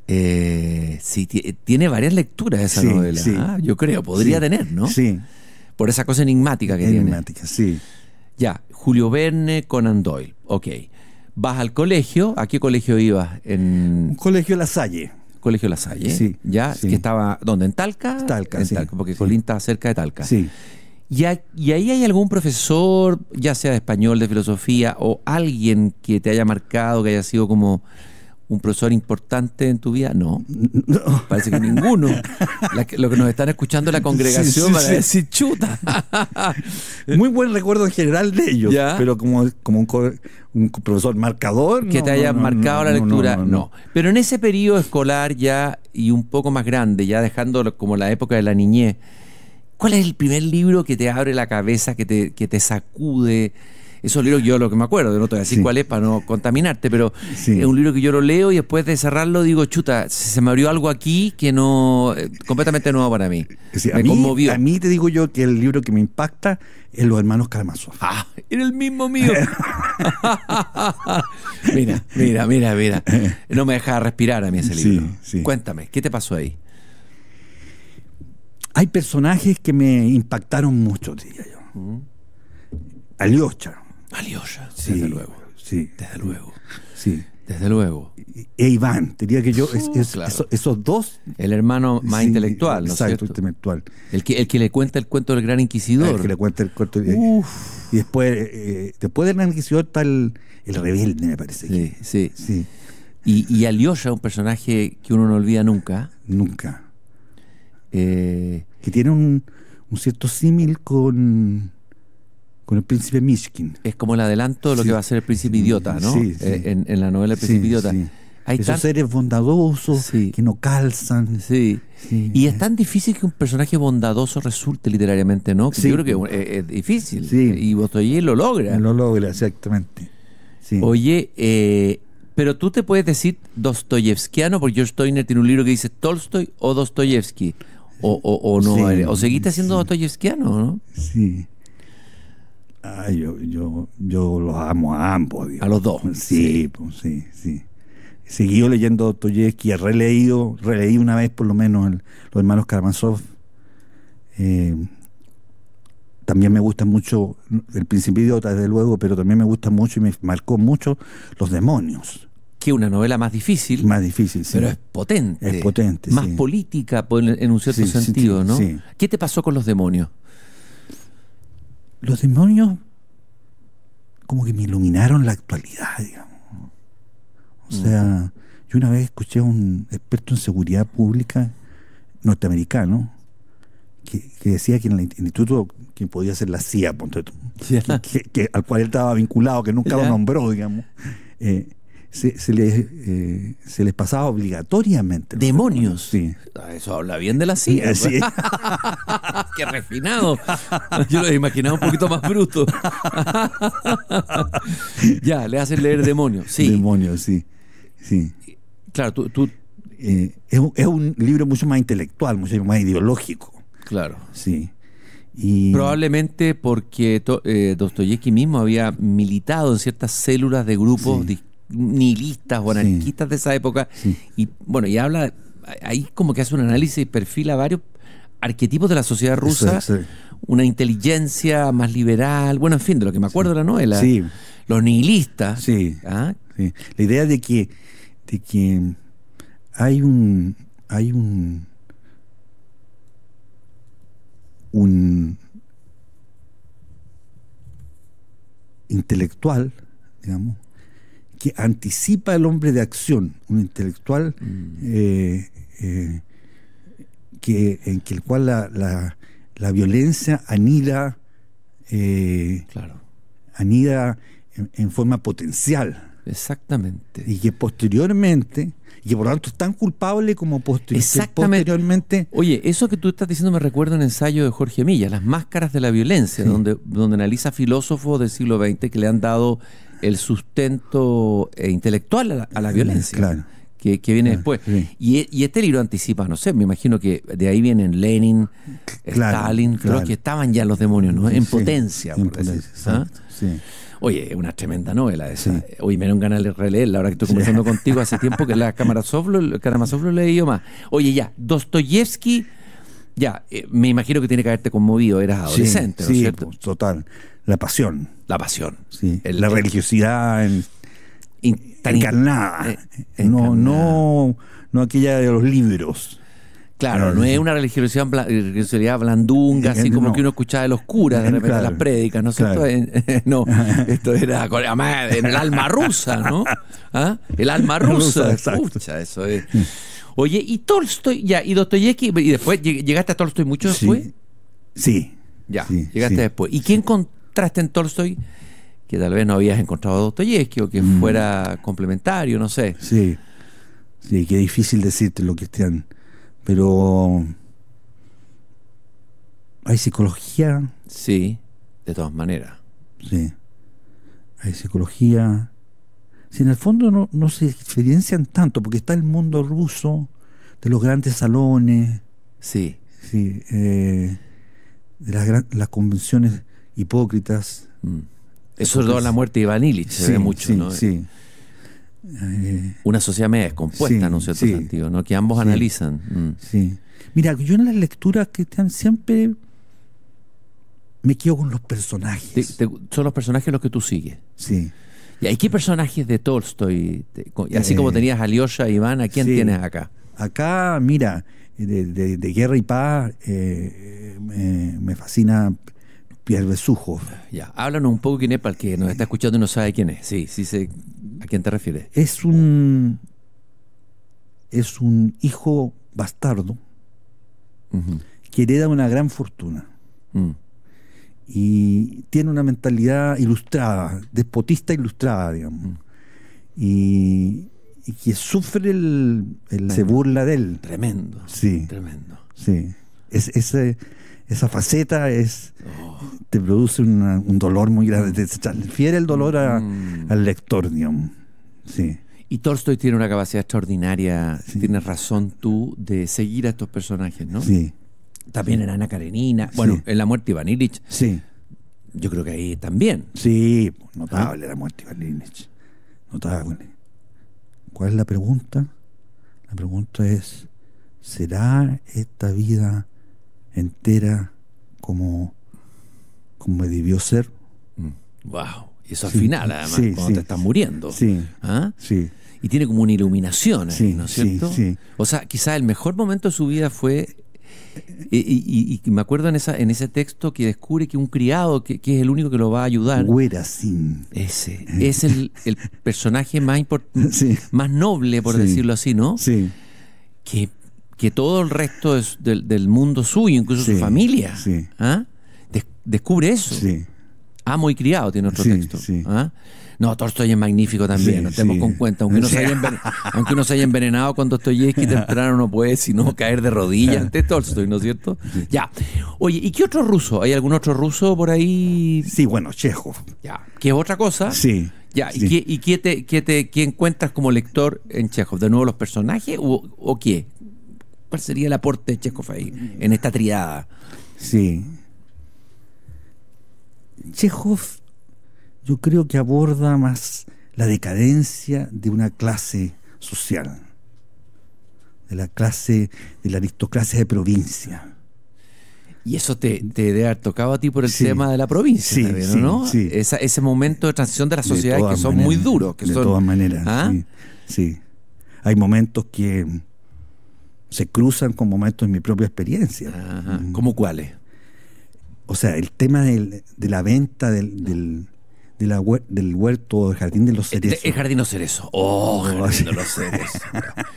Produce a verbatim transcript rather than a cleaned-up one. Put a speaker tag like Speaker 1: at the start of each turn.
Speaker 1: Eh, sí, t- tiene varias lecturas esa
Speaker 2: Sí,
Speaker 1: novela.
Speaker 2: sí.
Speaker 1: Ah, yo creo, podría
Speaker 2: Sí,
Speaker 1: tener, ¿no?
Speaker 2: Sí.
Speaker 1: Por esa cosa enigmática que
Speaker 2: Enigmática, sí.
Speaker 1: tiene. Ya, Julio Verne, Conan Doyle. Ok. Vas al colegio. ¿A qué colegio ibas?
Speaker 2: Un
Speaker 1: En
Speaker 2: colegio La Salle.
Speaker 1: Colegio La Salle.
Speaker 2: Sí,
Speaker 1: Ya,
Speaker 2: sí.
Speaker 1: que estaba, ¿dónde? ¿En Talca?
Speaker 2: Talca,
Speaker 1: en
Speaker 2: sí,
Speaker 1: Talca, porque
Speaker 2: sí.
Speaker 1: Colín está cerca de Talca.
Speaker 2: Sí.
Speaker 1: ¿Y, a- y ahí hay algún profesor, ya sea de español, de filosofía, o alguien que te haya marcado, que haya sido como un profesor importante en tu vida? No,
Speaker 2: No.
Speaker 1: parece que ninguno. La que- lo que nos están escuchando la congregación
Speaker 2: Sí, sí,
Speaker 1: para
Speaker 2: sí.
Speaker 1: decir chuta.
Speaker 2: Muy buen recuerdo en general de ellos,
Speaker 1: Ya.
Speaker 2: pero como, como un, co- un profesor marcador.
Speaker 1: Que
Speaker 2: no,
Speaker 1: te haya
Speaker 2: no, no,
Speaker 1: marcado
Speaker 2: no,
Speaker 1: la
Speaker 2: no,
Speaker 1: lectura,
Speaker 2: no,
Speaker 1: no,
Speaker 2: no.
Speaker 1: Pero en ese periodo escolar ya y un poco más grande, ya dejando como la época de la niñez, ¿cuál es el primer libro que te abre la cabeza, que te, que te sacude? Esos libros, yo lo que me acuerdo, no te voy a decir
Speaker 2: Sí.
Speaker 1: cuál es para no contaminarte, pero
Speaker 2: Sí.
Speaker 1: es un libro que yo lo leo y después de cerrarlo digo, chuta, se me abrió algo aquí que no, eh, completamente nuevo para mí.
Speaker 2: Sí, a,
Speaker 1: me
Speaker 2: mí,
Speaker 1: conmovió.
Speaker 2: a mí te digo yo que el libro que me impacta es Los Hermanos Karamazov.
Speaker 1: Ah, era el mismo mío. Mira, mira, mira, mira. No me deja respirar a mí ese
Speaker 2: Sí,
Speaker 1: libro.
Speaker 2: sí.
Speaker 1: Cuéntame, ¿qué te pasó ahí?
Speaker 2: Hay personajes que me impactaron mucho, diría yo. Alyosha.
Speaker 1: Alyosha,
Speaker 2: Sí,
Speaker 1: desde luego.
Speaker 2: Sí,
Speaker 1: Desde luego.
Speaker 2: sí.
Speaker 1: Desde luego.
Speaker 2: E Iván, diría que yo, es- es-
Speaker 1: claro.
Speaker 2: eso- esos dos.
Speaker 1: El hermano más
Speaker 2: sí,
Speaker 1: intelectual, ¿no es
Speaker 2: Exacto,
Speaker 1: cierto?
Speaker 2: intelectual.
Speaker 1: El que, el que le cuenta el cuento del gran inquisidor.
Speaker 2: El que le cuenta el corto.
Speaker 1: Uf.
Speaker 2: Y después, eh, después del Inquisidor está el, el rebelde, me parece.
Speaker 1: Sí,
Speaker 2: que.
Speaker 1: sí.
Speaker 2: Sí,
Speaker 1: Y, y Alyosha, un personaje que uno no olvida nunca.
Speaker 2: nunca.
Speaker 1: Eh,
Speaker 2: Que tiene un, un cierto símil con, con el príncipe Mishkin.
Speaker 1: es como el adelanto de lo
Speaker 2: Sí.
Speaker 1: que va a ser el príncipe idiota, ¿no?
Speaker 2: Sí, sí.
Speaker 1: Eh, en, en la novela El príncipe
Speaker 2: Sí,
Speaker 1: idiota.
Speaker 2: sí.
Speaker 1: Hay
Speaker 2: Esos
Speaker 1: tan-
Speaker 2: seres bondadosos
Speaker 1: Sí.
Speaker 2: que no calzan.
Speaker 1: Sí.
Speaker 2: Sí.
Speaker 1: Y es tan difícil que un personaje bondadoso resulte literariamente, ¿no? Que
Speaker 2: Sí.
Speaker 1: Yo creo que es, es difícil.
Speaker 2: Sí.
Speaker 1: Y Dostoyevsky lo logra.
Speaker 2: Lo logra, exactamente. Sí.
Speaker 1: Oye, eh, pero tú te puedes decir dostoyevskiano, porque George Stoiner tiene un libro que dice Tolstoy o Dostoyevsky. O, o, o no,
Speaker 2: Sí,
Speaker 1: o seguiste siendo
Speaker 2: sí.
Speaker 1: dostoyevskiano, ¿no?
Speaker 2: Sí. Ah, yo, yo, yo los amo a ambos. digamos.
Speaker 1: A los dos.
Speaker 2: Sí, pues, sí, sí. He seguido leyendo Dostoyevsky, he releído, releí una vez por lo menos el- Los Hermanos Karamazov. Eh, también me gusta mucho El Príncipe Idiota, desde luego, pero también me gusta mucho y me marcó mucho Los Demonios.
Speaker 1: Que una novela más difícil,
Speaker 2: Es más difícil, sí.
Speaker 1: pero es potente.
Speaker 2: Es potente,
Speaker 1: Más
Speaker 2: sí.
Speaker 1: política por- en un cierto
Speaker 2: Sí, sí,
Speaker 1: sentido,
Speaker 2: sí,
Speaker 1: ¿no?
Speaker 2: sí.
Speaker 1: ¿Qué te pasó con Los Demonios?
Speaker 2: Los demonios como que me iluminaron la actualidad, digamos. O sea, yo una vez escuché a un experto en seguridad pública norteamericano que, que decía que en el instituto que podía ser la C I A, ponte tú,
Speaker 1: Ya.
Speaker 2: que, que- al cual él estaba vinculado, que nunca
Speaker 1: Ya.
Speaker 2: lo nombró, digamos, eh, se, se, les, eh, se les pasaba obligatoriamente. los
Speaker 1: ¿Demonios?
Speaker 2: Sí.
Speaker 1: Ah, eso habla bien de la C I A.
Speaker 2: Sí.
Speaker 1: ¡Qué refinado! Yo lo imaginaba un poquito más bruto. Ya, le hacen leer demonios. Sí.
Speaker 2: Demonios, sí. Sí.
Speaker 1: Claro, tú, tú-
Speaker 2: Eh, es, un, es un libro mucho más intelectual, mucho más ideológico.
Speaker 1: claro.
Speaker 2: Sí. Y
Speaker 1: Probablemente porque to- eh, Dostoyevsky mismo había militado en ciertas células de grupos
Speaker 2: Sí.
Speaker 1: di- nihilistas o
Speaker 2: Sí.
Speaker 1: anarquistas de esa época.
Speaker 2: Sí.
Speaker 1: Y bueno, y habla, ahí como que hace un análisis y perfila varios arquetipos de la sociedad rusa,
Speaker 2: Eso, eso.
Speaker 1: una inteligencia más liberal, bueno, en fin, de lo que me acuerdo de la novela.
Speaker 2: Sí.
Speaker 1: Los nihilistas.
Speaker 2: Sí.
Speaker 1: ¿ah?
Speaker 2: Sí. La idea de que, de que hay un hay un un intelectual, digamos, que anticipa al hombre de acción, un intelectual eh, eh, que en que el cual la, la, la violencia anida eh,
Speaker 1: Claro,
Speaker 2: anida en, en forma potencial
Speaker 1: exactamente.
Speaker 2: y que posteriormente y que por lo tanto es tan culpable como posteri-
Speaker 1: Exactamente.
Speaker 2: posteriormente
Speaker 1: Oye, eso que tú estás diciendo me recuerda un ensayo de Jorge Milla, Las máscaras de la violencia,
Speaker 2: Sí.
Speaker 1: donde, donde analiza filósofos del siglo veinte que le han dado el sustento eh, intelectual a la, a la violencia.
Speaker 2: Claro.
Speaker 1: que, que viene
Speaker 2: Ah,
Speaker 1: después.
Speaker 2: sí.
Speaker 1: Y, y este libro anticipa, no sé, me imagino que de ahí vienen Lenin,
Speaker 2: Claro,
Speaker 1: Stalin,
Speaker 2: claro.
Speaker 1: creo que estaban ya los demonios, ¿no? En
Speaker 2: Sí,
Speaker 1: potencia,
Speaker 2: en
Speaker 1: por decir.
Speaker 2: potencia,
Speaker 1: ¿Ah?
Speaker 2: exacto, sí.
Speaker 1: Oye, es una tremenda novela esa.
Speaker 2: Sí.
Speaker 1: Oye, me dieron ganas de releerla ahora que estoy conversando contigo hace tiempo que la Karamazov lo, Karamazov lo he leído más. Oye, ya, Dostoyevsky, ya, eh, me imagino que tiene que haberte conmovido, eras adolescente,
Speaker 2: sí,
Speaker 1: ¿no es
Speaker 2: sí,
Speaker 1: cierto?
Speaker 2: pues, total. La pasión,
Speaker 1: La pasión.
Speaker 2: sí.
Speaker 1: El-
Speaker 2: la
Speaker 1: el-
Speaker 2: religiosidad en-
Speaker 1: In- tan-
Speaker 2: encarnada.
Speaker 1: eh,
Speaker 2: no,
Speaker 1: encarnada.
Speaker 2: no, no aquella de los libros.
Speaker 1: Claro,
Speaker 2: Claro,
Speaker 1: no
Speaker 2: sí.
Speaker 1: es una religiosidad, bla- religiosidad blandunga, así
Speaker 2: Eh,
Speaker 1: como
Speaker 2: no.
Speaker 1: que uno escuchaba de los curas de
Speaker 2: Eh,
Speaker 1: repente en
Speaker 2: claro.
Speaker 1: las prédicas, ¿no es cierto?
Speaker 2: Claro.
Speaker 1: En- no, esto era con- además en el alma rusa, ¿no? ¿Ah? El alma rusa,
Speaker 2: Exacto.
Speaker 1: pucha, eso es. Oye, y Tolstoy, ya, y Dostoyevsky, y después lleg- llegaste a Tolstoy mucho después.
Speaker 2: Sí. Sí.
Speaker 1: Ya,
Speaker 2: sí,
Speaker 1: llegaste
Speaker 2: sí.
Speaker 1: después. ¿Y qué encontraste en Tolstoy que tal vez no habías encontrado a Dostoyevsky o que
Speaker 2: Mm.
Speaker 1: fuera complementario, no sé?
Speaker 2: Sí. Sí, qué difícil decirte lo que estén. Pero hay psicología,
Speaker 1: Sí, de todas maneras.
Speaker 2: sí. Hay psicología. Si en el fondo no, no se diferencian tanto, porque está el mundo ruso, de los grandes salones,
Speaker 1: Sí.
Speaker 2: sí, eh, de las, gran- las convenciones hipócritas.
Speaker 1: Mm. Eso es la muerte de Iván Illich, se
Speaker 2: Sí,
Speaker 1: ve mucho,
Speaker 2: sí,
Speaker 1: ¿no?
Speaker 2: sí. Eh,
Speaker 1: Una sociedad media descompuesta,
Speaker 2: Sí,
Speaker 1: en un cierto
Speaker 2: sí.
Speaker 1: sentido, ¿no? Que ambos
Speaker 2: Sí.
Speaker 1: analizan. Mm.
Speaker 2: sí. Mira, yo en las lecturas que están siempre me quedo con los personajes.
Speaker 1: Te- te- son los personajes los que tú sigues.
Speaker 2: Sí.
Speaker 1: ¿Y hay qué personajes de Tolstoy? Te- co- y así como
Speaker 2: Eh,
Speaker 1: tenías a Alyosha y Iván, ¿a quién
Speaker 2: sí.
Speaker 1: tienes acá?
Speaker 2: Acá, mira, de, de- de Guerra y Paz eh, me, me fascina Pierre Besujo.
Speaker 1: Ya, háblanos un poco quién es para el que nos está escuchando y no sabe quién es. Sí, sí sé a quién te refieres.
Speaker 2: Es un es un hijo bastardo
Speaker 1: Ujú.
Speaker 2: que hereda una gran fortuna
Speaker 1: Mm.
Speaker 2: y tiene una mentalidad ilustrada, despotista ilustrada, digamos.
Speaker 1: Mm.
Speaker 2: Y, y que sufre el, el- se burla de él.
Speaker 1: Tremendo.
Speaker 2: Sí.
Speaker 1: Tremendo.
Speaker 2: Sí. Es, ese, esa faceta es
Speaker 1: Oh.
Speaker 2: te produce una- un dolor muy grande, te transfiere el dolor a-
Speaker 1: Mm.
Speaker 2: al lector, digamos. Sí.
Speaker 1: Y Tolstoy tiene una capacidad extraordinaria,
Speaker 2: Sí.
Speaker 1: tienes razón tú, de seguir a estos personajes, ¿no?
Speaker 2: Sí.
Speaker 1: También en Ana Karenina. Bueno,
Speaker 2: Sí.
Speaker 1: en La muerte de Iván Illich,
Speaker 2: Sí.
Speaker 1: yo creo que ahí también.
Speaker 2: Sí, notable la muerte de Iván Illich. Notable. ¿Cuál es la pregunta? La pregunta es, ¿será esta vida entera como, como debió ser?
Speaker 1: Wow. Y eso al
Speaker 2: Sí,
Speaker 1: final, además,
Speaker 2: sí,
Speaker 1: cuando
Speaker 2: sí.
Speaker 1: te estás muriendo.
Speaker 2: Sí,
Speaker 1: ¿Ah?
Speaker 2: sí.
Speaker 1: Y tiene como una iluminación ahí,
Speaker 2: Sí,
Speaker 1: ¿no es
Speaker 2: sí,
Speaker 1: cierto?
Speaker 2: sí.
Speaker 1: O sea, quizás el mejor momento de su vida fue. Y, y- y- y me acuerdo en esa en ese texto que descubre que un criado, que, que es el único que lo va a ayudar.
Speaker 2: Güerazín.
Speaker 1: Ese es el, el personaje más import-
Speaker 2: Sí.
Speaker 1: más noble, por
Speaker 2: Sí.
Speaker 1: decirlo así, ¿no?
Speaker 2: Sí.
Speaker 1: Que, que todo el resto es del, del mundo suyo, incluso
Speaker 2: Sí,
Speaker 1: su familia,
Speaker 2: sí.
Speaker 1: ¿ah? Des- descubre eso.
Speaker 2: Sí.
Speaker 1: Amo y criado tiene otro
Speaker 2: Sí,
Speaker 1: texto.
Speaker 2: sí.
Speaker 1: ¿Ah? No, Tolstoy es magnífico también,
Speaker 2: Sí,
Speaker 1: no tenemos
Speaker 2: sí.
Speaker 1: con cuenta. Aunque uno, se
Speaker 2: Sí.
Speaker 1: haya enven- aunque uno se haya envenenado con Dostoyevsky temprano, no puede sino caer de rodillas ante Tolstoy, ¿no es cierto? Ya. Oye, ¿y qué otro ruso? ¿Hay algún otro ruso por ahí?
Speaker 2: Sí, bueno, Chekhov.
Speaker 1: Ya. ¿Qué es otra cosa?
Speaker 2: Sí.
Speaker 1: Ya. ¿Y,
Speaker 2: sí.
Speaker 1: qué, y qué, te, qué, te, qué encuentras como lector en Chekhov? ¿De nuevo los personajes o, o qué? ¿Cuál sería el aporte de Chekhov ahí, en esta triada?
Speaker 2: Sí. Chekhov, yo creo que aborda más la decadencia de una clase social, de la clase, de la aristocracia de provincia.
Speaker 1: Y eso te, te debe haber tocado a ti por el
Speaker 2: Sí.
Speaker 1: tema de la provincia,
Speaker 2: Sí,
Speaker 1: también,
Speaker 2: sí,
Speaker 1: ¿no?
Speaker 2: sí.
Speaker 1: Esa- ese momento de transición de las
Speaker 2: De
Speaker 1: sociedades que
Speaker 2: todas
Speaker 1: son
Speaker 2: maneras,
Speaker 1: muy duros. Que
Speaker 2: de
Speaker 1: son,
Speaker 2: todas maneras,
Speaker 1: ¿Ah?
Speaker 2: sí, sí. Hay momentos que se cruzan con momentos de mi propia experiencia.
Speaker 1: Ajá.
Speaker 2: Mm.
Speaker 1: ¿Cómo cuáles?
Speaker 2: O sea, el tema del- de la venta del, del, de la huer- del huerto, del jardín de los cerezos.
Speaker 1: El Jardín de los Cerezos. Oh,
Speaker 2: Oh,
Speaker 1: Jardín
Speaker 2: sí.
Speaker 1: de los Cerezos.